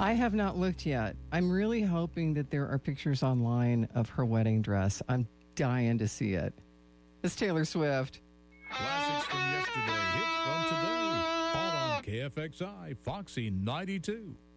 I have not looked yet. I'm really hoping that there are pictures online of her wedding dress. I'm dying to see it. It's Taylor Swift. Classics from yesterday, hits from today. All on KFXI, Foxy 92.